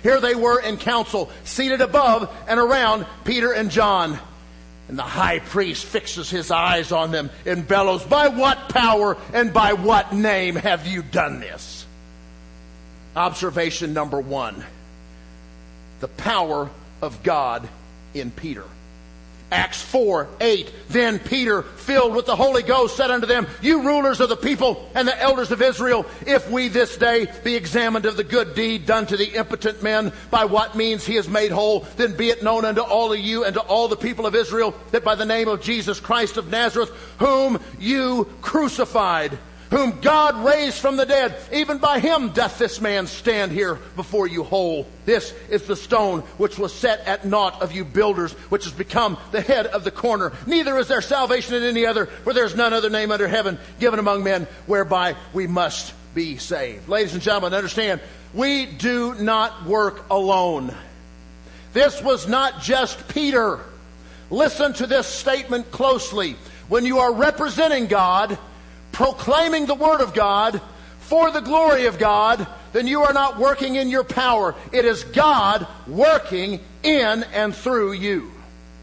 Here they were in council, seated above and around Peter and John. And the high priest fixes his eyes on them and bellows, "By what power and by what name have you done this?" Observation number 1. The power of God in Peter. Acts 4:8. Then Peter, filled with the Holy Ghost, said unto them, "You rulers of the people and the elders of Israel, if we this day be examined of the good deed done to the impotent man, by what means he is made whole, then be it known unto all of you and to all the people of Israel, that by the name of Jesus Christ of Nazareth, whom you crucified, whom God raised from the dead, even by him doth this man stand here before you whole. This is the stone which was set at naught of you builders, which has become the head of the corner. Neither is there salvation in any other, for there is none other name under heaven given among men whereby we must be saved." Ladies and gentlemen, understand, we do not work alone. This was not just Peter. Listen to this statement closely. When you are representing God, proclaiming the Word of God for the glory of God, then you are not working in your power. It is God working in and through you.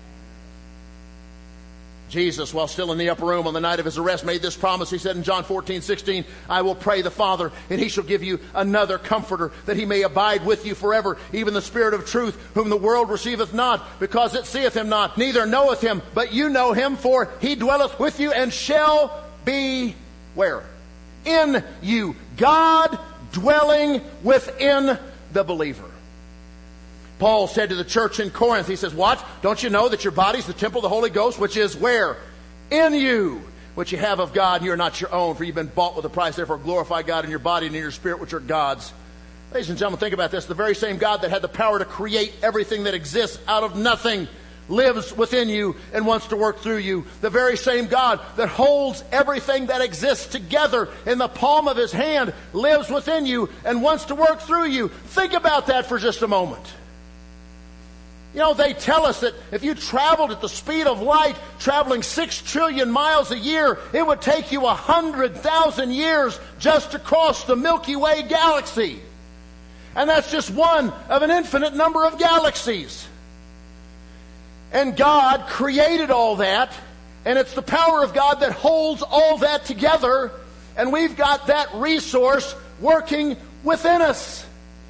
Jesus, while still in the upper room on the night of his arrest, made this promise. He said in John 14:16, "I will pray the Father, and he shall give you another comforter, that he may abide with you forever, even the Spirit of truth, whom the world receiveth not, because it seeth him not, neither knoweth him, but you know him, for he dwelleth with you and shall be" where? In you. God dwelling within the believer. Paul said to the church in Corinth, he says, "What? Don't you know that your body is the temple of the Holy Ghost, which is where? In you, which you have of God, and you are not your own, for you've been bought with a price. Therefore glorify God in your body and in your spirit, which are God's." Ladies and gentlemen, think about this. The very same God that had the power to create everything that exists out of nothing lives within you and wants to work through you. The very same God that holds everything that exists together in the palm of his hand lives within you and wants to work through you. Think about that for just a moment. You know, they tell us that if you traveled at the speed of light, traveling 6 trillion miles a year, it would take you 100,000 years just to cross the Milky Way galaxy. And that's just one of an infinite number of galaxies. And God created all that, and it's the power of God that holds all that together, and we've got that resource working within us.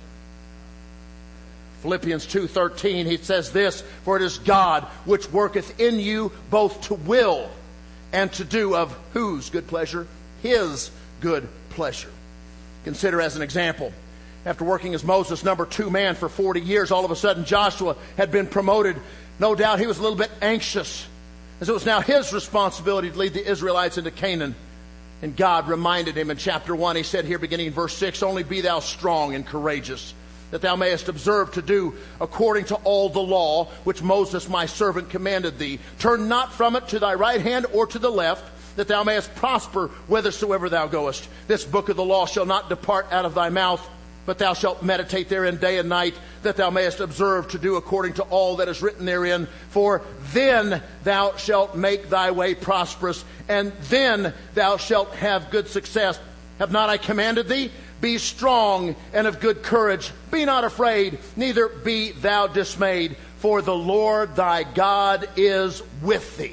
Philippians 2:13, he says this, "For it is God which worketh in you both to will and to do of" whose good pleasure? His good pleasure. Consider as an example, after working as Moses' number 2 man for 40 years, all of a sudden Joshua had been promoted. No doubt he was a little bit anxious, as it was now his responsibility to lead the Israelites into Canaan. And God reminded him in chapter 1, he said here beginning in verse 6, "Only be thou strong and courageous, that thou mayest observe to do according to all the law which Moses my servant commanded thee. Turn not from it to thy right hand or to the left, that thou mayest prosper whithersoever thou goest. This book of the law shall not depart out of thy mouth, but thou shalt meditate therein day and night, that thou mayest observe to do according to all that is written therein. For then thou shalt make thy way prosperous, and then thou shalt have good success. Have not I commanded thee? Be strong and of good courage. Be not afraid, neither be thou dismayed. For the Lord thy God is with thee,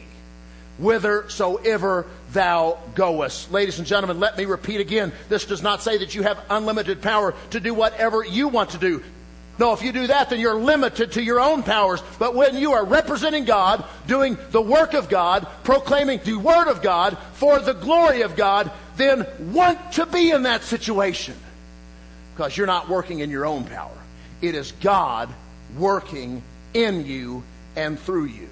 whithersoever thou goest." Ladies and gentlemen, let me repeat again. This does not say that you have unlimited power to do whatever you want to do. No, if you do that, then you're limited to your own powers. But when you are representing God, doing the work of God, proclaiming the Word of God for the glory of God, then want to be in that situation. Because you're not working in your own power. It is God working in you and through you.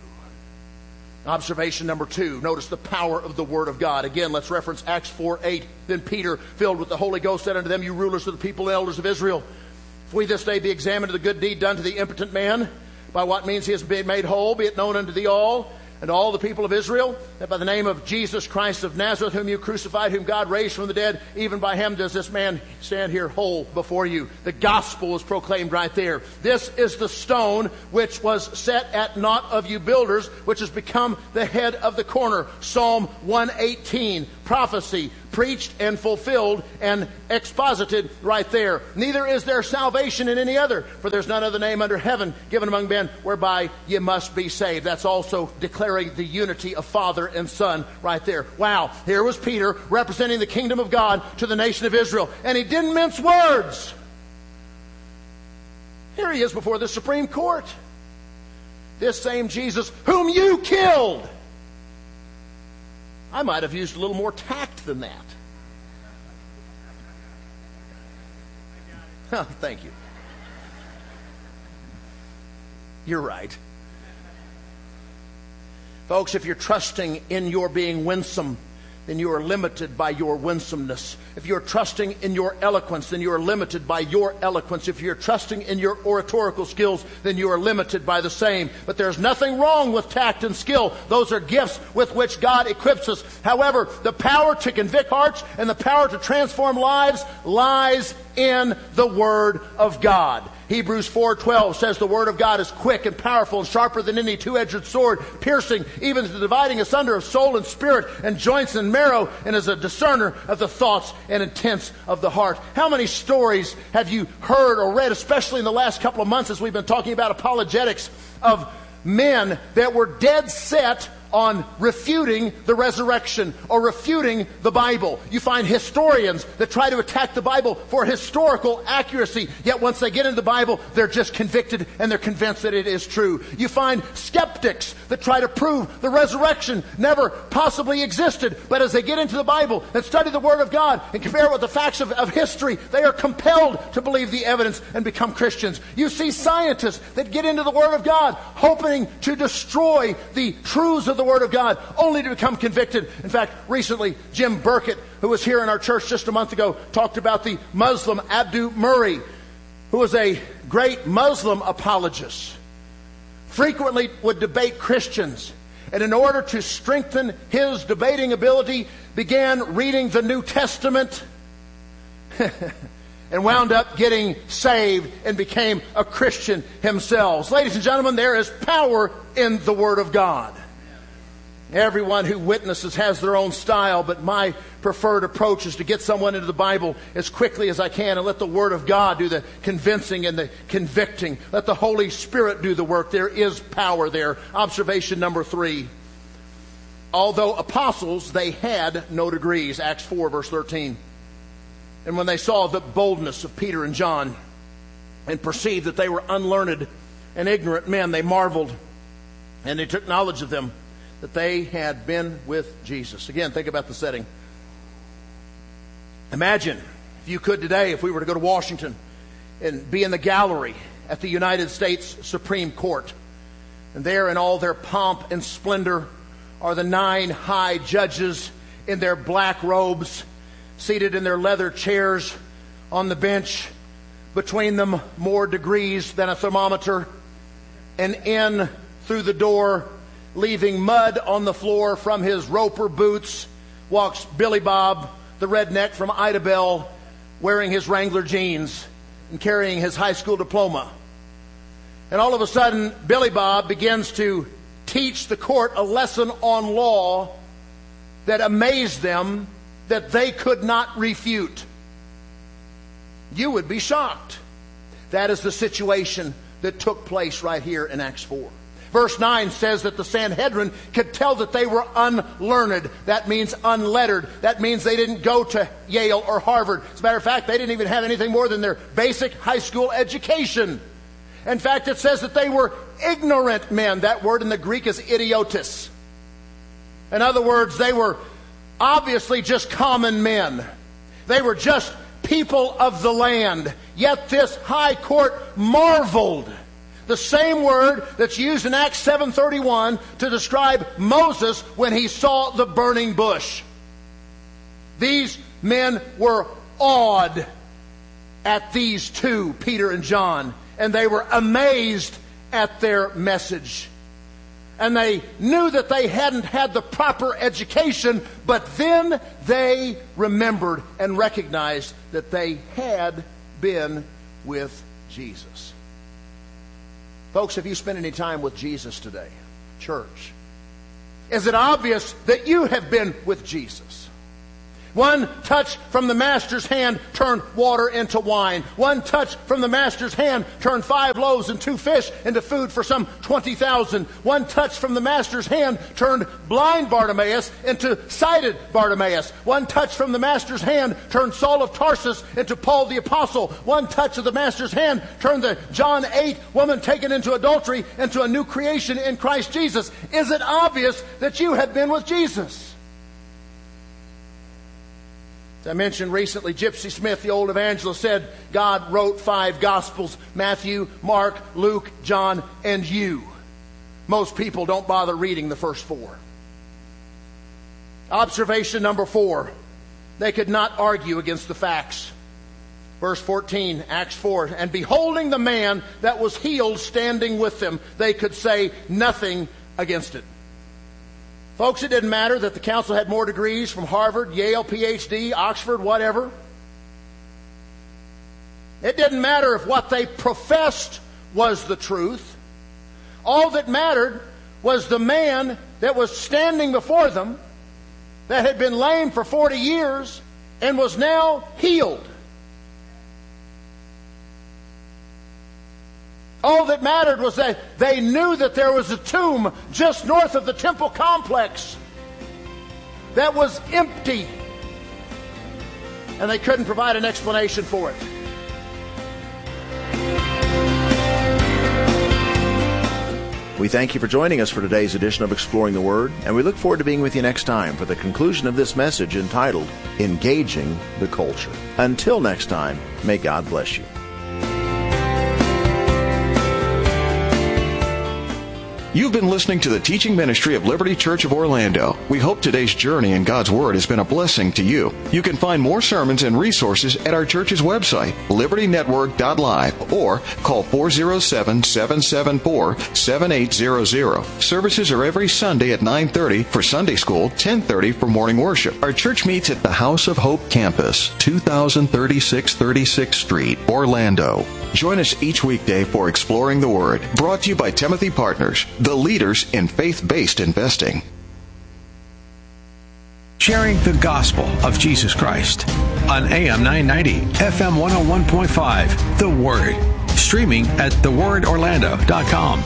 Observation number 2, notice the power of the Word of God. Again, let's reference Acts 4:8. Then Peter, filled with the Holy Ghost, said unto them, "You rulers of the people and elders of Israel, if we this day be examined of the good deed done to the impotent man, by what means he has been made whole, be it known unto thee all, and all the people of Israel, that by the name of Jesus Christ of Nazareth, whom you crucified, whom God raised from the dead, even by him does this man stand here whole before you." The gospel is proclaimed right there. This is the stone which was set at naught of you builders, which has become the head of the corner. Psalm 118, prophecy, preached and fulfilled and exposited right there. Neither is there salvation in any other, for there's none other name under heaven given among men whereby ye must be saved. That's also declaring the unity of Father and Son right there. Wow, here was Peter representing the kingdom of God to the nation of Israel, and he didn't mince words. Here he is before the Supreme Court. This same Jesus whom you killed. I might have used a little more tact than that. Oh, thank you. You're right. Folks, if you're trusting in your being winsome, then you are limited by your winsomeness. If you're trusting in your eloquence, then you are limited by your eloquence. If you're trusting in your oratorical skills, then you are limited by the same. But there's nothing wrong with tact and skill. Those are gifts with which God equips us. However, the power to convict hearts and the power to transform lives lies in the Word of God. Hebrews 4:12 says the Word of God is quick and powerful and sharper than any two-edged sword, piercing even to the dividing asunder of soul and spirit and joints and marrow, and is a discerner of the thoughts and intents of the heart. How many stories have you heard or read, especially in the last couple of months as we've been talking about apologetics, of men that were dead set on refuting the resurrection or refuting the Bible? You find historians that try to attack the Bible for historical accuracy, yet once they get into the Bible, they're just convicted and they're convinced that it is true. You find skeptics that try to prove the resurrection never possibly existed, but as they get into the Bible and study the Word of God and compare it with the facts of history, they are compelled to believe the evidence and become Christians. You see scientists that get into the Word of God hoping to destroy the truths of the Word of God, only to become convicted. In fact, recently, Jim Burkett, who was here in our church just a month ago, talked about the Muslim Abdu Murray, who was a great Muslim apologist, frequently would debate Christians, and in order to strengthen his debating ability, began reading the New Testament and wound up getting saved and became a Christian himself. Ladies and gentlemen, there is power in the Word of God. Everyone who witnesses has their own style, but my preferred approach is to get someone into the Bible as quickly as I can and let the Word of God do the convincing and the convicting. Let the Holy Spirit do the work. There is power there. Observation number 3. Although apostles, they had no degrees. Acts 4, verse 13. And when they saw the boldness of Peter and John and perceived that they were unlearned and ignorant men, they marveled, and they took knowledge of them, that they had been with Jesus. Again, think about the setting. Imagine, if you could today, if we were to go to Washington and be in the gallery at the United States Supreme Court, and there in all their pomp and splendor are the 9 high judges in their black robes, seated in their leather chairs on the bench, between them more degrees than a thermometer, and in through the door, leaving mud on the floor from his roper boots, walks Billy Bob, the redneck from Idabel, wearing his Wrangler jeans and carrying his high school diploma. And all of a sudden, Billy Bob begins to teach the court a lesson on law that amazed them, that they could not refute. You would be shocked. That is the situation that took place right here in Acts 4. Verse 9 says that the Sanhedrin could tell that they were unlearned. That means unlettered. That means they didn't go to Yale or Harvard. As a matter of fact, they didn't even have anything more than their basic high school education. In fact, it says that they were ignorant men. That word in the Greek is idiotis. In other words, they were obviously just common men. They were just people of the land. Yet this high court marveled. The same word that's used in Acts 7:31 to describe Moses when he saw the burning bush. These men were awed at these two, Peter and John, and they were amazed at their message. And they knew that they hadn't had the proper education, but then they remembered and recognized that they had been with Jesus. Folks, have you spent any time with Jesus today? Church. Is it obvious that you have been with Jesus? One touch from the master's hand turned water into wine. One touch from the master's hand turned 5 loaves and 2 fish into food for some 20,000. One touch from the master's hand turned blind Bartimaeus into sighted Bartimaeus. One touch from the master's hand turned Saul of Tarsus into Paul the Apostle. One touch of the master's hand turned the John 8 woman taken into adultery into a new creation in Christ Jesus. Is it obvious that you have been with Jesus? As I mentioned recently, Gypsy Smith, the old evangelist, said God wrote 5 Gospels: Matthew, Mark, Luke, John, and you. Most people don't bother reading the first 4. Observation number 4. They could not argue against the facts. Verse 14, Acts 4. And beholding the man that was healed standing with them, they could say nothing against it. Folks, it didn't matter that the council had more degrees from Harvard, Yale, PhD, Oxford, whatever. It didn't matter if what they professed was the truth. All that mattered was the man that was standing before them, that had been lame for 40 years and was now healed. All that mattered was that they knew that there was a tomb just north of the temple complex that was empty. And they couldn't provide an explanation for it. We thank you for joining us for today's edition of Exploring the Word, and we look forward to being with you next time for the conclusion of this message entitled, Engaging the Culture. Until next time, may God bless you. You've been listening to the teaching ministry of Liberty Church of Orlando. We hope today's journey in God's Word has been a blessing to you. You can find more sermons and resources at our church's website, libertynetwork.live, or call 407-774-7800. Services are every Sunday at 9:30 for Sunday school, 10:30 for morning worship. Our church meets at the House of Hope Campus, 2036 36th Street, Orlando. Join us each weekday for Exploring the Word, brought to you by Timothy Partners, the leaders in faith-based investing. Sharing the gospel of Jesus Christ on AM 990, FM 101.5, The Word. Streaming at thewordorlando.com.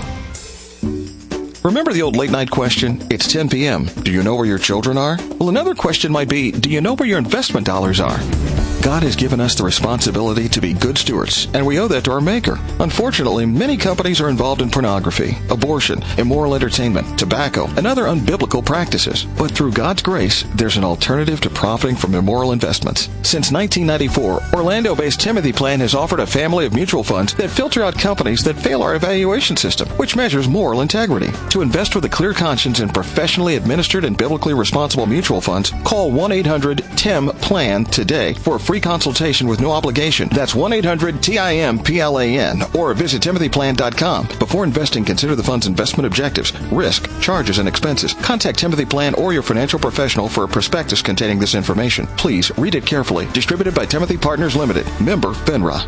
Remember the old late-night question? It's 10 p.m. Do you know where your children are? Well, another question might be, do you know where your investment dollars are? God has given us the responsibility to be good stewards, and we owe that to our Maker. Unfortunately, many companies are involved in pornography, abortion, immoral entertainment, tobacco, and other unbiblical practices. But through God's grace, there's an alternative to profiting from immoral investments. Since 1994, Orlando-based Timothy Plan has offered a family of mutual funds that filter out companies that fail our evaluation system, which measures moral integrity. To invest with a clear conscience in professionally administered and biblically responsible mutual funds, call 1-800-TIM-PLAN today for a free consultation with no obligation. That's 1-800-TIM-PLAN, or visit timothyplan.com. Before investing, consider the fund's investment objectives, risk, charges, and expenses. Contact Timothy Plan or your financial professional for a prospectus containing this information. Please read it carefully. Distributed by Timothy Partners Limited. Member FINRA.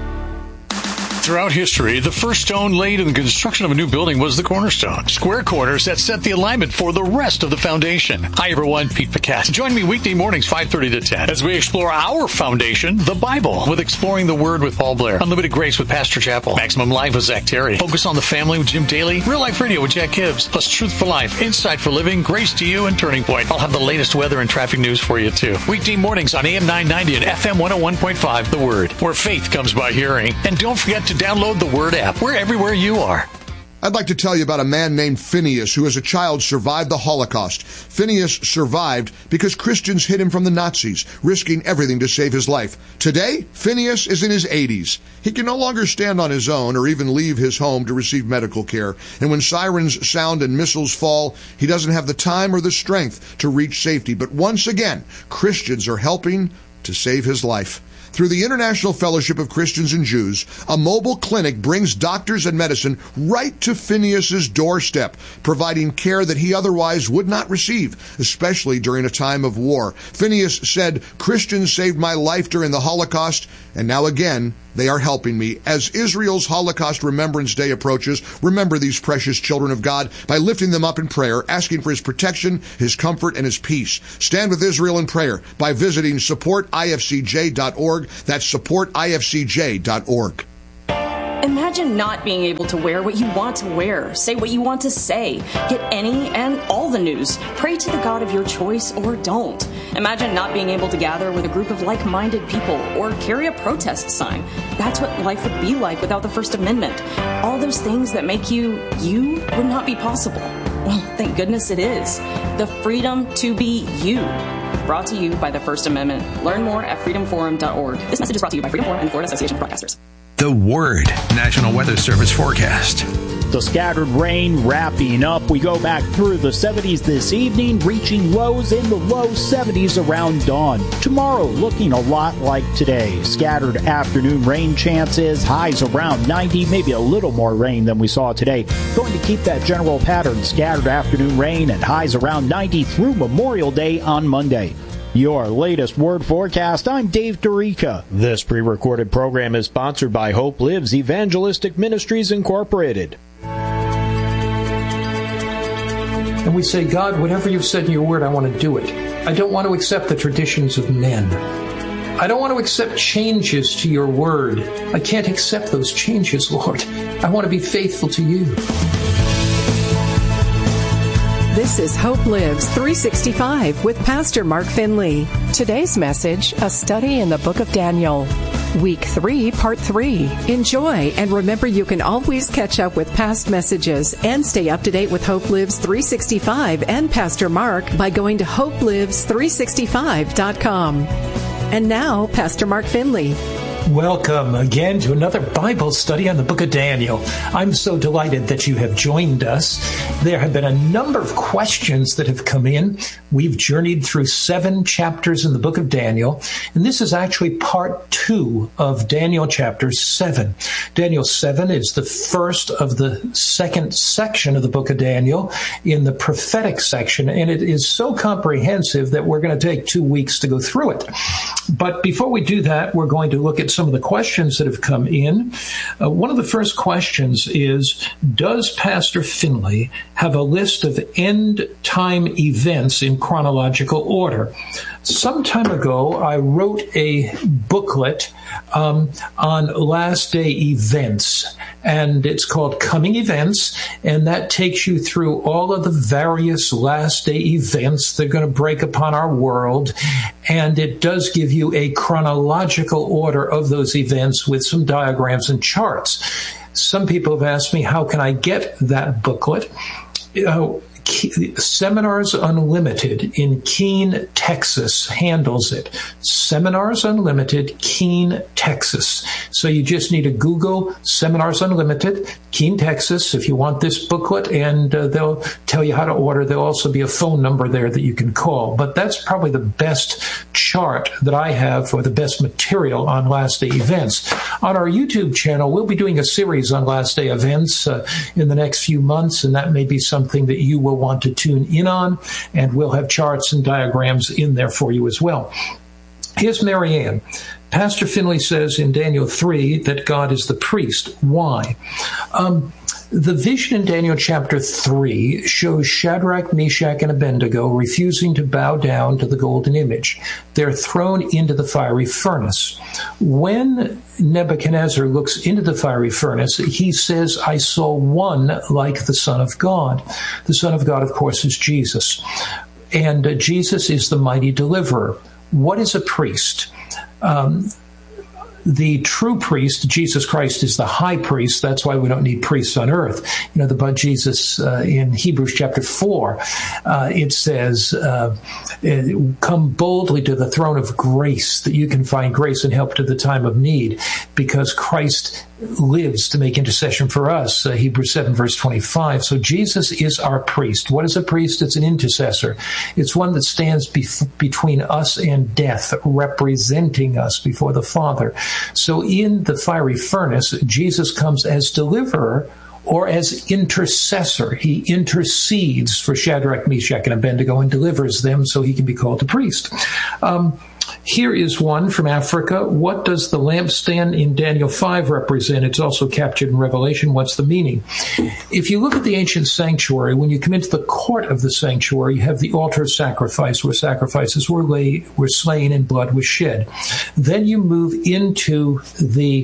Throughout history, the first stone laid in the construction of a new building was the cornerstone. Square corners that set the alignment for the rest of the foundation. Hi, everyone. Pete Picasso. Join me weekday mornings, 5:30 to 10, as we explore our foundation, the Bible, with Exploring the Word with Paul Blair, Unlimited Grace with Pastor Chappell, Maximum Life with Zach Terry, Focus on the Family with Jim Daly, Real Life Radio with Jack Gibbs, plus Truth for Life, Insight for Living, Grace to You, and Turning Point. I'll have the latest weather and traffic news for you, too. Weekday mornings on AM 990 and FM 101.5, The Word, where faith comes by hearing. And don't forget to download the Word app. We're everywhere you are. I'd like to tell you about a man named Phineas who as a child survived the Holocaust. Phineas survived because Christians hid him from the Nazis, risking everything to save his life. Today, Phineas is in his 80s. He can no longer stand on his own or even leave his home to receive medical care. And when sirens sound and missiles fall, he doesn't have the time or the strength to reach safety. But once again, Christians are helping to save his life. Through the International Fellowship of Christians and Jews, a mobile clinic brings doctors and medicine right to Phineas's doorstep, providing care that he otherwise would not receive, especially during a time of war. Phineas said, "Christians saved my life during the Holocaust, and now again, They are helping me. As Israel's Holocaust Remembrance Day approaches, remember these precious children of God by lifting them up in prayer, asking for His protection, His comfort, and His peace. Stand with Israel in prayer by visiting supportifcj.org. That's supportifcj.org. Imagine not being able to wear what you want to wear, say what you want to say, get any and all the news, pray to the God of your choice or don't. Imagine not being able to gather with a group of like-minded people or carry a protest sign. That's what life would be like without the First Amendment. All those things that make you would not be possible. Well, thank goodness it is. The freedom to be you. Brought to you by the First Amendment. Learn more at freedomforum.org. This message is brought to you by Freedom Forum and the Florida Association of Broadcasters. The Word National Weather Service forecast. The scattered rain wrapping up. We go back through the 70s this evening, reaching lows in the low 70s around dawn. Tomorrow looking a lot like today. Scattered afternoon rain chances, highs around 90, maybe a little more rain than we saw today. Going to keep that general pattern, scattered afternoon rain and highs around 90 through Memorial Day on Monday. Your latest word forecast. I'm Dave Dorica. This pre-recorded program is sponsored by Hope Lives Evangelistic Ministries Incorporated. And we say, God, whatever you've said in your word, I want to do it. I don't want to accept the traditions of men. I don't want to accept changes to your word. I can't accept those changes, Lord. I want to be faithful to you. This is Hope Lives 365 with Pastor Mark Finley. Today's message, a study in the book of Daniel. Week 3, Part 3. Enjoy, and remember you can always catch up with past messages and stay up to date with Hope Lives 365 and Pastor Mark by going to hopelives365.com. And now, Pastor Mark Finley. Welcome again to another Bible study on the book of Daniel. I'm so delighted that you have joined us. There have been a number of questions that have come in. We've journeyed through 7 chapters in the book of Daniel, and this is actually part 2 of Daniel chapter 7. Daniel 7 is the first of the second section of the book of Daniel in the prophetic section, and it is so comprehensive that we're going to take 2 weeks to go through it. But before we do that, we're going to look at some of the questions that have come in. One of the first questions is, does Pastor Finley have a list of end-time events in chronological order? Some time ago, I wrote a booklet on last day events, and it's called Coming Events, and that takes you through all of the various last day events that are going to break upon our world, and it does give you a chronological order of those events with some diagrams and charts. Some people have asked me, how can I get that booklet? Seminars Unlimited in Keene, Texas handles it. Seminars Unlimited, Keene, Texas. So you just need to Google Seminars Unlimited, Keene, Texas, if you want this booklet, and they'll tell you how to order. There'll also be a phone number there that you can call. But that's probably the best chart that I have for the best material on last day events. On our YouTube channel, we'll be doing a series on last day events in the next few months, and that may be something that you will want to tune in on, and we'll have charts and diagrams in there for you as well. Here's Marianne. Pastor Finley says in Daniel 3 that God is the priest. Why? The vision in Daniel chapter 3 shows Shadrach, Meshach, and Abednego refusing to bow down to the golden image. They're thrown into the fiery furnace. When Nebuchadnezzar looks into the fiery furnace, he says, I saw one like the Son of God. The Son of God, of course, is Jesus. And Jesus is the mighty deliverer. What is a priest? The true priest, Jesus Christ, is the high priest. That's why we don't need priests on earth. You know, but Jesus in Hebrews chapter 4, it says, come boldly to the throne of grace, that you can find grace and help to the time of need, because Christ lives to make intercession for us, Hebrews 7 verse 25. So Jesus is our priest. What is a priest? It's an intercessor. It's one that stands between us and death, representing us before the Father. So in the fiery furnace, Jesus comes as deliverer or as intercessor. He intercedes for Shadrach, Meshach, and Abednego and delivers them so he can be called a priest. Here is one from Africa. What does the lampstand in Daniel 5 represent? It's also captured in Revelation. What's the meaning? If you look at the ancient sanctuary, when you come into the court of the sanctuary, you have the altar of sacrifice, where sacrifices were slain and blood was shed. Then you move into the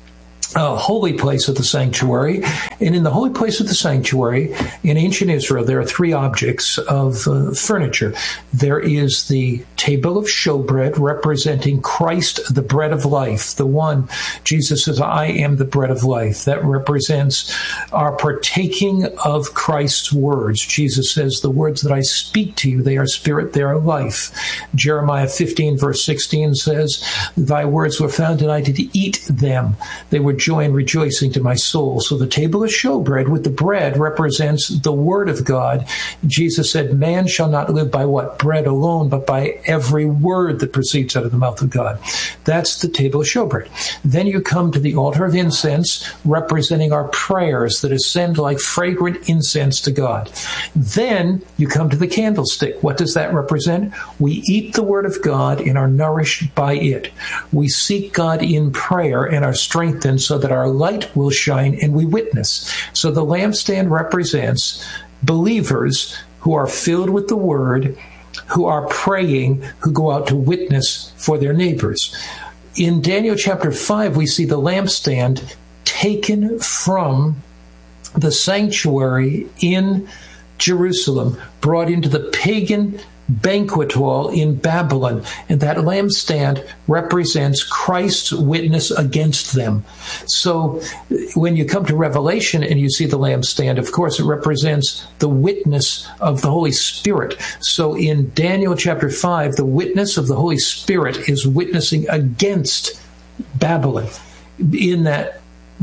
holy place of the sanctuary. And in the holy place of the sanctuary, in ancient Israel, there are three objects of furniture. There is the table of showbread, representing Christ, the bread of life. The one, Jesus says, I am the bread of life. That represents our partaking of Christ's words. Jesus says, the words that I speak to you, they are spirit, they are life. Jeremiah 15, verse 16 says, thy words were found, and I did eat them. They were joy and rejoicing to my soul. So the table of showbread with the bread represents the word of God. Jesus said, man shall not live by what? Bread alone, but by every word that proceeds out of the mouth of God. That's the table of showbread. Then you come to the altar of incense, representing our prayers that ascend like fragrant incense to God. Then you come to the candlestick. What does that represent? We eat the word of God and are nourished by it. We seek God in prayer and are strengthened so that our light will shine and we witness. So the lampstand represents believers who are filled with the word, who are praying, who go out to witness for their neighbors. In Daniel chapter 5, we see the lampstand taken from the sanctuary in Jerusalem, brought into the pagan banquet hall in Babylon, and that lampstand represents Christ's witness against them. So when you come to Revelation and you see the lampstand, of course it represents the witness of the Holy Spirit. So in Daniel chapter 5, the witness of the Holy Spirit is witnessing against Babylon in that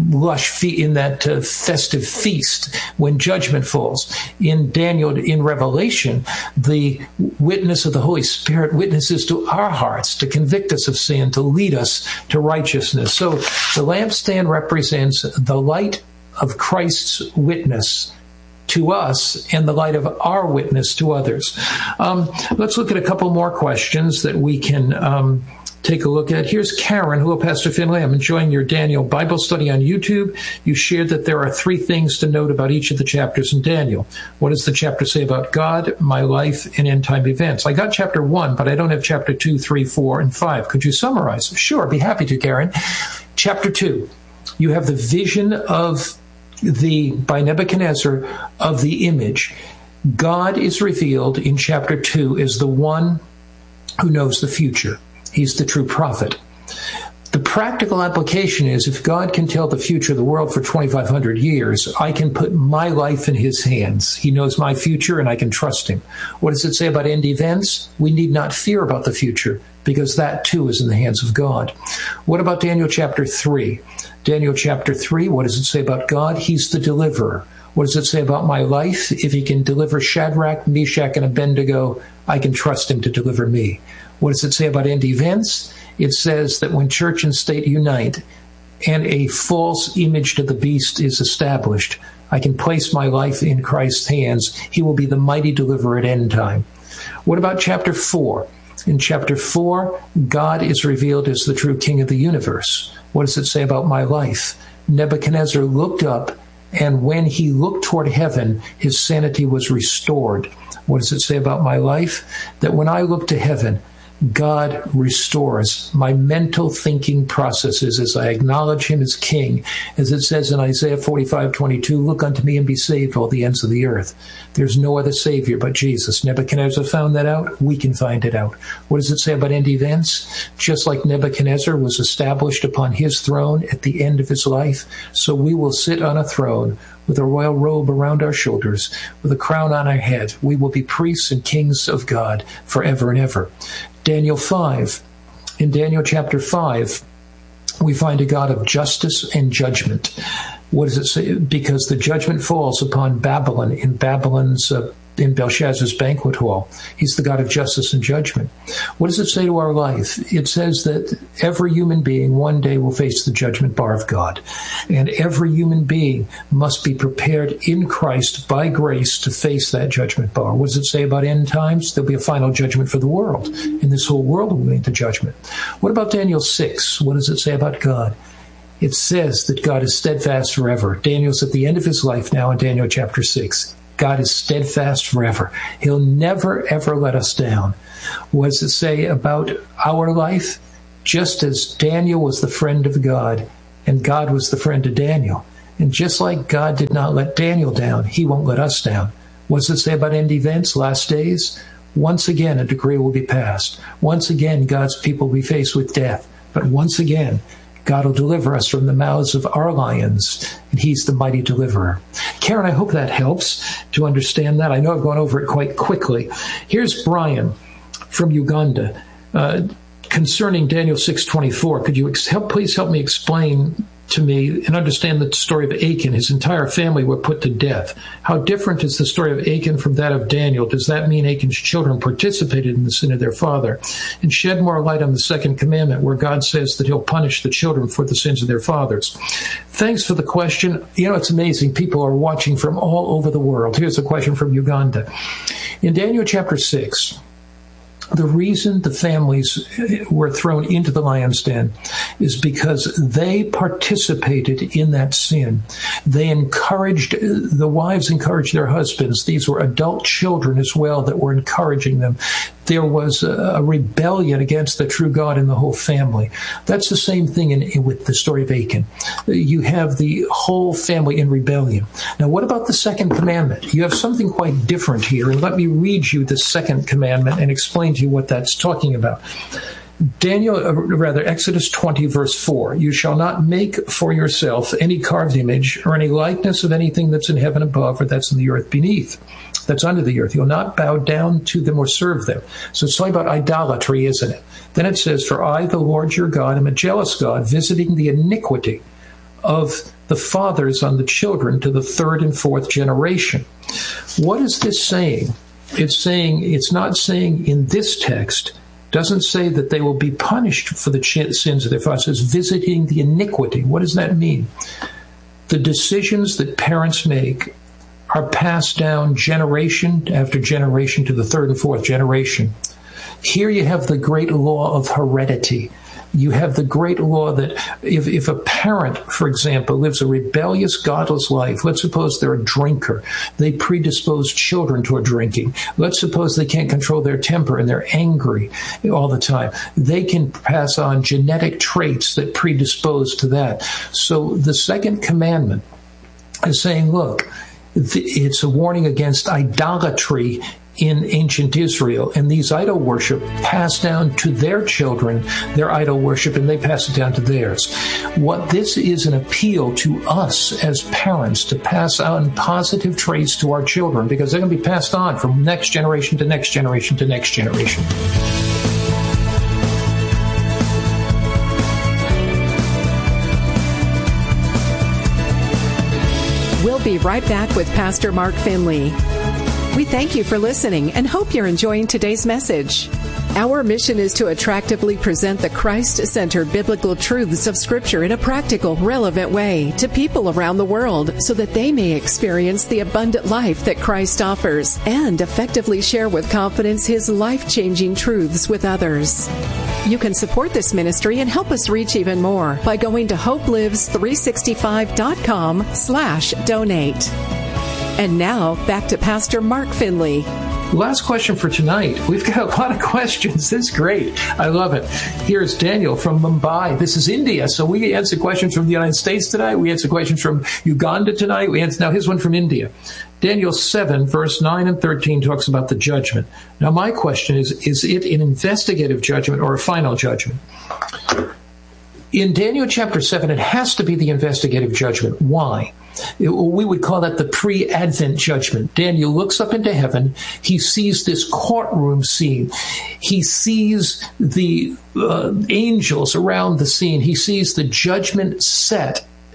festive feast when judgment falls. In Revelation, the witness of the Holy Spirit witnesses to our hearts to convict us of sin, to lead us to righteousness. So the lampstand represents the light of Christ's witness to us and the light of our witness to others. Let's look at a couple more questions that we can take a look at. Here's Karen. Hello, Pastor Finley. I'm enjoying your Daniel Bible study on YouTube. You shared that there are three things to note about each of the chapters in Daniel. What does the chapter say about God, my life, and end-time events? I got chapter 1, but I don't have chapter 2, 3, 4, and 5. Could you summarize? Sure, I'd be happy to, Karen. Chapter 2, you have the vision by Nebuchadnezzar of the image. God is revealed in chapter 2 as the one who knows the future. He's the true prophet. The practical application is, if God can tell the future of the world for 2,500 years, I can put my life in his hands. He knows my future and I can trust him. What does it say about end events? We need not fear about the future, because that too is in the hands of God. What about Daniel chapter 3? Daniel chapter 3, what does it say about God? He's the deliverer. What does it say about my life? If he can deliver Shadrach, Meshach, and Abednego, I can trust him to deliver me. What does it say about end events? It says that when church and state unite and a false image to the beast is established, I can place my life in Christ's hands. He will be the mighty deliverer at end time. What about chapter 4? In chapter 4, God is revealed as the true king of the universe. What does it say about my life? Nebuchadnezzar looked up, and when he looked toward heaven, his sanity was restored. What does it say about my life? That when I look to heaven, God restores my mental thinking processes as I acknowledge him as king. As it says in Isaiah 45:22, look unto me and be saved, all the ends of the earth. There's no other Savior but Jesus. Nebuchadnezzar found that out. We can find it out. What does it say about end events? Just like Nebuchadnezzar was established upon his throne at the end of his life, so we will sit on a throne with a royal robe around our shoulders, with a crown on our head. We will be priests and kings of God forever and ever. Daniel 5. In Daniel chapter 5, we find a God of justice and judgment. What does it say? Because the judgment falls upon Babylon in Babylon's in Belshazzar's banquet hall. He's the God of justice and judgment. What does it say to our life? It says that every human being one day will face the judgment bar of God. And every human being must be prepared in Christ by grace to face that judgment bar. What does it say about end times? There'll be a final judgment for the world, and this whole world will be into judgment. What about Daniel 6? What does it say about God? It says that God is steadfast forever. Daniel's at the end of his life now in Daniel chapter 6. God is steadfast forever. He'll never, ever let us down. What does it say about our life? Just as Daniel was the friend of God, and God was the friend of Daniel. And just like God did not let Daniel down, he won't let us down. What does it say about end events, last days? Once again, a decree will be passed. Once again, God's people will be faced with death. But once again, God will deliver us from the mouths of our lions, and he's the mighty deliverer. Karen, I hope that helps to understand that. I know I've gone over it quite quickly. Here's Brian from Uganda. Concerning Daniel 6:24, could you please help me explain to me and understand the story of Achan? His entire family were put to death. How different is the story of Achan from that of Daniel? Does that mean Achan's children participated in the sin of their father? And shed more light on the second commandment, where God says that he'll punish the children for the sins of their fathers. Thanks for the question. You know, it's amazing. People are watching from all over the world. Here's a question from Uganda. In Daniel chapter 6, the reason the families were thrown into the lion's den is because they participated in that sin. They the wives encouraged their husbands. These were adult children as well that were encouraging them. There was a rebellion against the true God in the whole family. That's the same thing with the story of Achan. You have the whole family in rebellion. Now, what about the second commandment? You have something quite different here, and let me read you the second commandment and explain to you what that's talking about. Exodus 20, verse 4. You shall not make for yourself any carved image or any likeness of anything that's in heaven above or that's in the earth beneath. That's under the earth. You'll not bow down to them or serve them. So it's talking about idolatry, isn't it? Then it says, for I, the Lord your God, am a jealous God, visiting the iniquity of the fathers on the children to the third and fourth generation. What is this saying? It's not saying in this text, doesn't say that they will be punished for the sins of their fathers. It says visiting the iniquity. What does that mean? The decisions that parents make are passed down generation after generation to the third and fourth generation. Here you have the great law of heredity. You have the great law that if a parent, for example, lives a rebellious, godless life, let's suppose they're a drinker, they predispose children toward drinking. Let's suppose they can't control their temper and they're angry all the time. They can pass on genetic traits that predispose to that. So the second commandment is saying, look, it's a warning against idolatry in ancient Israel, and these idol worship passed down to their children, their idol worship, and they pass it down to theirs. What this is an appeal to us as parents to pass on positive traits to our children, because they're going to be passed on from next generation to next generation to next generation. We'll be right back with Pastor Mark Finley. We thank you for listening and hope you're enjoying today's message. Our mission is to attractively present the Christ-centered biblical truths of Scripture in a practical, relevant way to people around the world so that they may experience the abundant life that Christ offers and effectively share with confidence His life-changing truths with others. You can support this ministry and help us reach even more by going to hopelives365.com/donate. And now, back to Pastor Mark Finley. Last question for tonight. We've got a lot of questions. This is great. I love it. Here's Daniel from Mumbai. This is India. So we answer questions from the United States tonight. We answer questions from Uganda tonight. Now here's one from India. Daniel 7, verse 9 and 13 talks about the judgment. Now my question is it an investigative judgment or a final judgment? In Daniel chapter 7, it has to be the investigative judgment. Why? We would call that the pre-Advent judgment. Daniel looks up into heaven. He sees this courtroom scene. He sees the angels around the scene. He sees the judgment set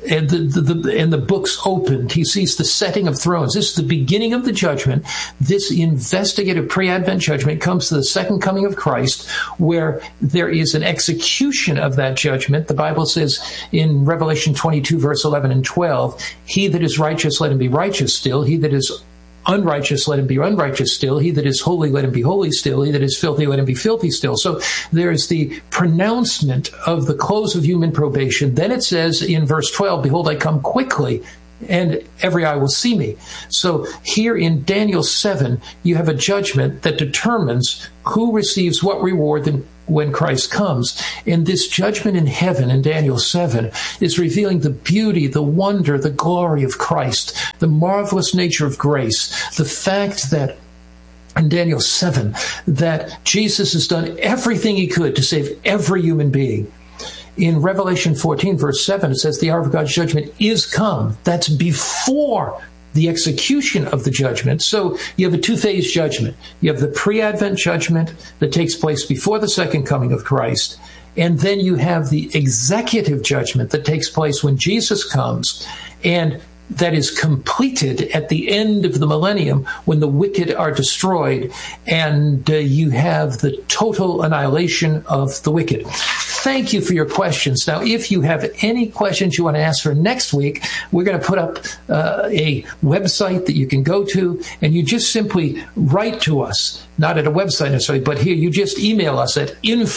and the book's opened. He sees the setting of thrones. This is the beginning of the judgment. This investigative pre-Advent judgment comes to the second coming of Christ, where there is an execution of that judgment. The Bible says in Revelation 22, verse 11 and 12, he that is righteous, let him be righteous still. He that is unrighteous, let him be unrighteous still. He that is holy, let him be holy still. He that is filthy, let him be filthy still. So there is the pronouncement of the close of human probation. Then it says in verse 12, behold, I come quickly, and every eye will see me. So here in Daniel 7, you have a judgment that determines who receives what reward when Christ comes. And this judgment in heaven in Daniel 7 is revealing the beauty, the wonder, the glory of Christ, the marvelous nature of grace, the fact that in Daniel 7 that Jesus has done everything he could to save every human being. In Revelation 14, verse 7, it says the hour of God's judgment is come. That's before the execution of the judgment. So you have a two-phase judgment. You have the pre-Advent judgment that takes place before the second coming of Christ. And then you have the executive judgment that takes place when Jesus comes, and that is completed at the end of the millennium when the wicked are destroyed, and you have the total annihilation of the wicked. Thank you for your questions. Now, if you have any questions you want to ask for next week, we're going to put up a website that you can go to, and you just simply write to us, not at a website necessarily, but here you just email us at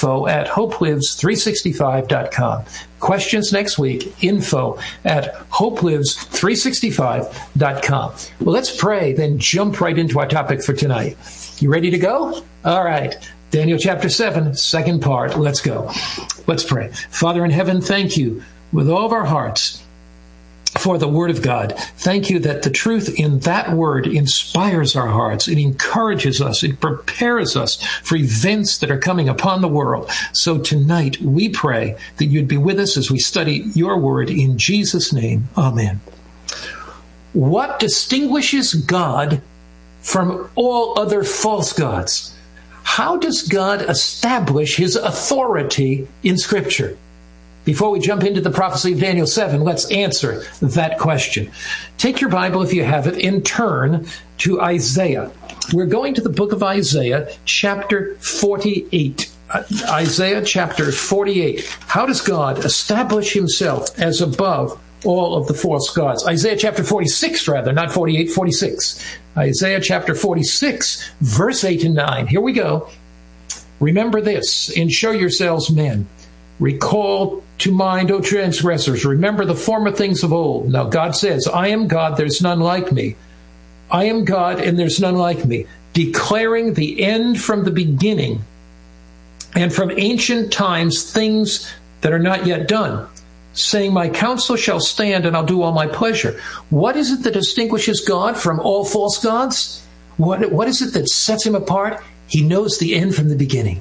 info@hopelives365.com. Questions next week, info@hopelives365.com. Well, let's pray, then jump right into our topic for tonight. You ready to go? All right. Daniel chapter 7, second part. Let's go. Let's pray. Father in heaven, thank you with all of our hearts for the Word of God. Thank you that the truth in that Word inspires our hearts. It encourages us. It prepares us for events that are coming upon the world. So tonight we pray that you'd be with us as we study your Word in Jesus' name. Amen. What distinguishes God from all other false gods? How does God establish his authority in Scripture? Before we jump into the prophecy of Daniel 7, let's answer that question. Take your Bible, if you have it, and turn to Isaiah. We're going to the book of Isaiah, chapter 48. Isaiah chapter 48. How does God establish himself as above all of the false gods? Isaiah chapter 46, rather, not 48, 46. Isaiah chapter 46, verse 8 and 9. Here we go. Remember this, and show yourselves men. Recall to mind, O transgressors. Remember the former things of old. Now God says, I am God, there's none like me. I am God, and there's none like me. Declaring the end from the beginning, and from ancient times things that are not yet done. Saying, my counsel shall stand, and I'll do all my pleasure. What is it that distinguishes God from all false gods? What is it that sets him apart? He knows the end from the beginning.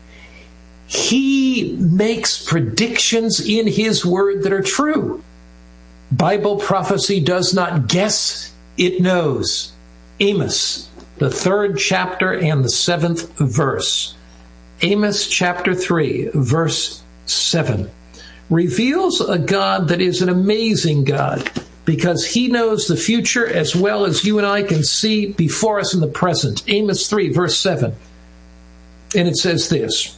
He makes predictions in his word that are true. Bible prophecy does not guess, it knows. Amos, the 3rd chapter and the 7th verse. Amos chapter 3, verse 7. Reveals a God that is an amazing God, because he knows the future as well as you and I can see before us in the present. Amos 3, verse 7. And it says this,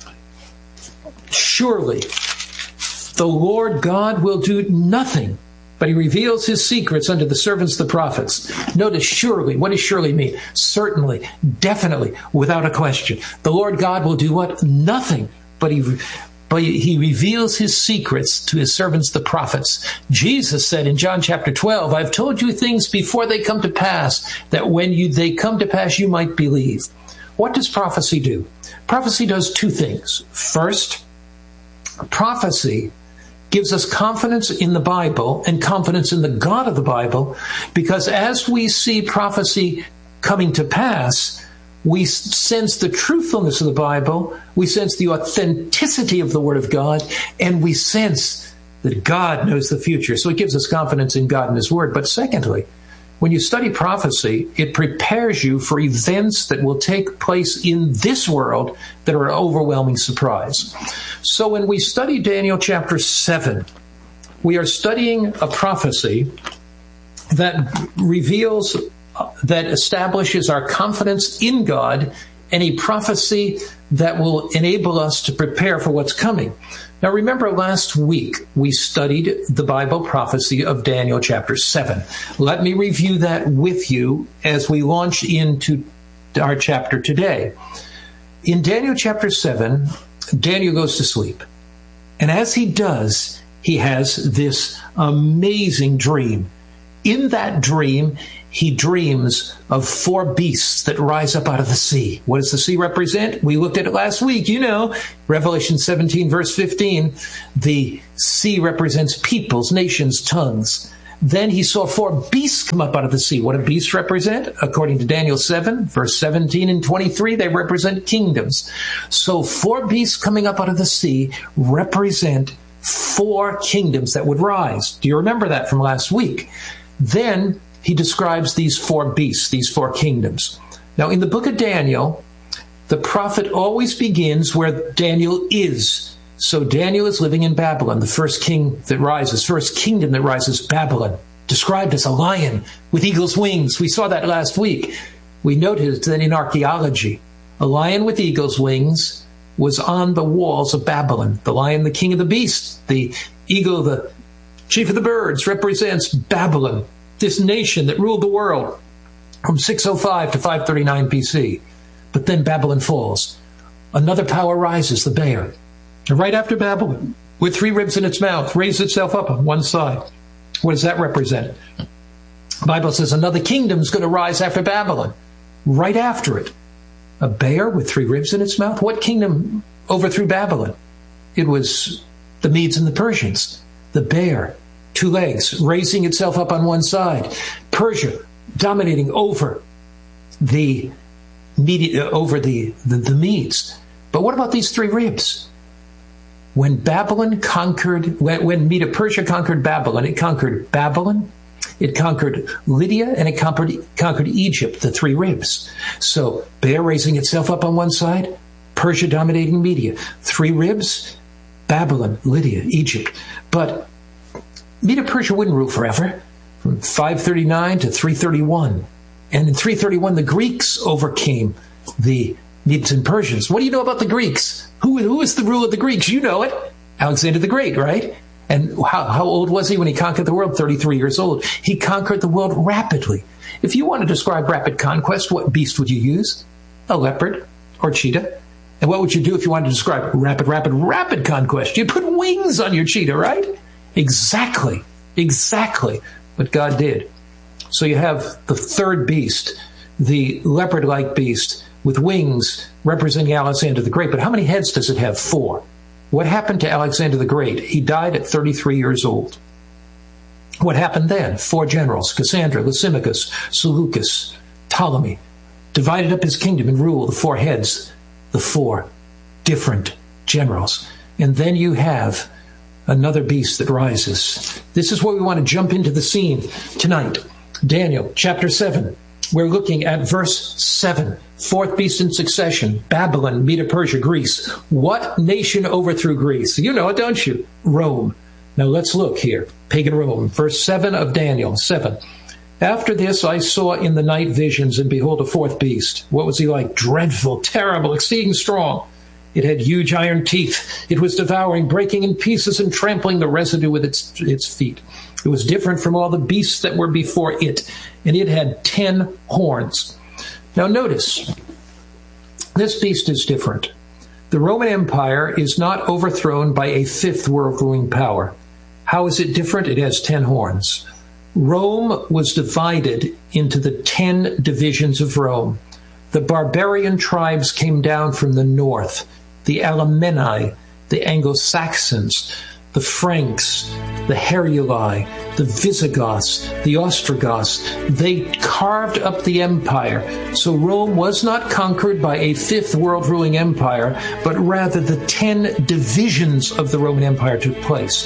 surely the Lord God will do nothing, but he reveals his secrets unto the servants, the prophets. Notice surely. What does surely mean? Certainly, definitely, without a question. The Lord God will do what? Nothing, but he reveals his secrets to his servants, the prophets. Jesus said in John chapter 12, I've told you things before they come to pass, that when they come to pass, you might believe. What does prophecy do? Prophecy does two things. First, prophecy gives us confidence in the Bible and confidence in the God of the Bible, because as we see prophecy coming to pass, we sense the truthfulness of the Bible, we sense the authenticity of the Word of God, and we sense that God knows the future. So it gives us confidence in God and His Word. But secondly, when you study prophecy, it prepares you for events that will take place in this world that are an overwhelming surprise. So when we study Daniel chapter 7, we are studying a prophecy that reveals, that establishes our confidence in God, and a prophecy that will enable us to prepare for what's coming. Now, remember last week we studied the Bible prophecy of Daniel chapter 7. Let me review that with you as we launch into our chapter today. In Daniel chapter 7, Daniel goes to sleep. And as he does, he has this amazing dream. In that dream, he dreams of 4 beasts that rise up out of the sea. What does the sea represent? We looked at it last week. You know, Revelation 17, verse 15. The sea represents peoples, nations, tongues. Then he saw 4 beasts come up out of the sea. What do beasts represent? According to Daniel 7, verse 17 and 23, they represent kingdoms. So 4 beasts coming up out of the sea represent 4 kingdoms that would rise. Do you remember that from last week? Then he describes these 4 beasts, these 4 kingdoms. Now, in the book of Daniel, the prophet always begins where Daniel is. So Daniel is living in Babylon, the first king that rises, first kingdom that rises, Babylon, described as a lion with eagle's wings. We saw that last week. We noticed that in archaeology, a lion with eagle's wings was on the walls of Babylon. The lion, the king of the beasts, the eagle, the chief of the birds, represents Babylon, this nation that ruled the world from 605 to 539 BC. But then Babylon falls. Another power rises, the bear. And right after Babylon, with 3 ribs in its mouth, raises itself up on one side. What does that represent? The Bible says another kingdom is going to rise after Babylon. Right after it, a bear with 3 ribs in its mouth. What kingdom overthrew Babylon? It was the Medes and the Persians. The bear, 2 legs, raising itself up on one side. Persia dominating over the Medes. But what about these 3 ribs? When Babylon conquered, when Medo-Persia conquered Babylon, it conquered Lydia, and it conquered Egypt, the 3 ribs. So bear raising itself up on one side, Persia dominating Media. 3 ribs, Babylon, Lydia, Egypt. But Medo-Persia wouldn't rule forever, from 539 to 331. And in 331, the Greeks overcame the Medes and Persians. What do you know about the Greeks? Who is the ruler of the Greeks? You know it. Alexander the Great, right? And how old was he when he conquered the world? 33 years old. He conquered the world rapidly. If you want to describe rapid conquest, what beast would you use? A leopard or cheetah. And what would you do if you wanted to describe rapid conquest? You'd put wings on your cheetah, right? Exactly what God did. So you have the 3rd beast, the leopard-like beast with wings representing Alexander the Great. But how many heads does it have? 4. What happened to Alexander the Great? He died at 33 years old. What happened then? 4 generals, Cassandra, Lysimachus, Seleucus, Ptolemy, divided up his kingdom and ruled the 4 heads, the 4 different generals. And then you have another beast that rises. This is where we want to jump into the scene tonight. Daniel chapter 7. We're looking at verse 7. 4th beast in succession. Babylon, Medo-Persia, Greece. What nation overthrew Greece? You know it, don't you? Rome. Now let's look here. Pagan Rome. Verse 7 of Daniel 7. After this I saw in the night visions, and behold, a 4th beast. What was he like? Dreadful, terrible, exceeding strong. It had huge iron teeth. It was devouring, breaking in pieces, and trampling the residue with its feet. It was different from all the beasts that were before it, and it had 10 horns. Now notice, this beast is different. The Roman Empire is not overthrown by a 5th world-ruling power. How is it different? It has 10 horns. Rome was divided into the 10 divisions of Rome. The barbarian tribes came down from the north, the Alemanni, the Anglo-Saxons, the Franks, the Heruli, the Visigoths, the Ostrogoths. They carved up the empire. So Rome was not conquered by a 5th world-ruling empire, but rather the 10 divisions of the Roman Empire took place.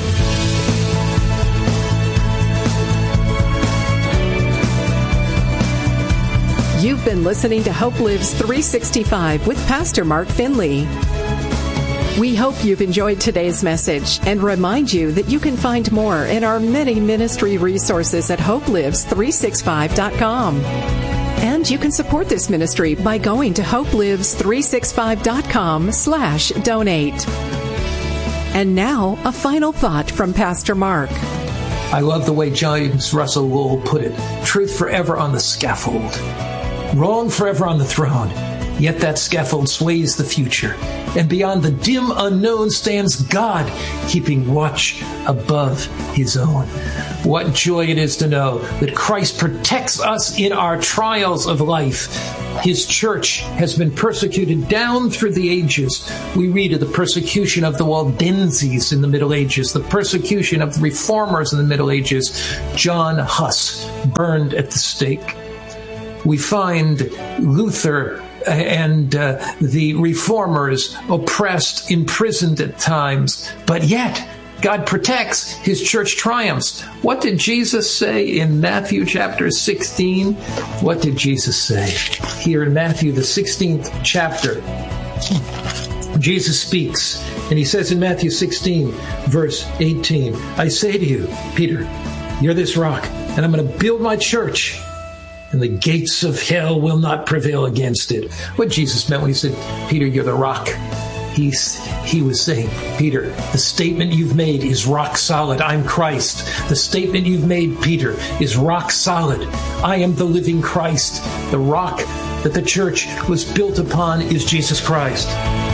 You've been listening to Hope Lives 365 with Pastor Mark Finley. We hope you've enjoyed today's message and remind you that you can find more in our many ministry resources at hopelives365.com. And you can support this ministry by going to hopelives365.com/donate. And now, a final thought from Pastor Mark. I love the way James Russell Lowell put it. Truth forever on the scaffold. Wrong forever on the throne. Yet that scaffold sways the future. And beyond the dim unknown stands God, keeping watch above his own. What joy it is to know that Christ protects us in our trials of life. His church has been persecuted down through the ages. We read of the persecution of the Waldenses in the Middle Ages, the persecution of the Reformers in the Middle Ages, John Huss burned at the stake. We find Luther and the Reformers oppressed, imprisoned at times, but yet God protects. His church triumphs. What did Jesus say in Matthew chapter 16? What did Jesus say? Here in Matthew, the 16th chapter, Jesus speaks, and he says in Matthew 16, verse 18, I say to you, Peter, you're this rock, and I'm going to build my church, and the gates of hell will not prevail against it. What Jesus meant when he said, Peter, you're the rock. He was saying, Peter, the statement you've made is rock solid. I'm Christ. The statement you've made, Peter, is rock solid. I am the living Christ. The rock that the church was built upon is Jesus Christ.